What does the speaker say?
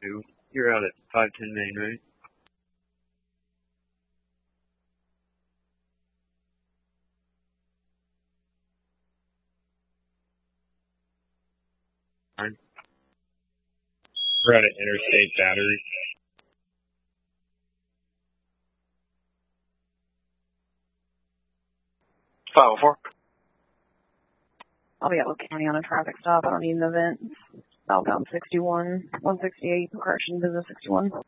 2. You're out at 510 Main, right? Fine. We're at an Interstate Battery. I'll be at Will County on a traffic stop. I don't need an event. Southbound 61, 168, correction, business 61.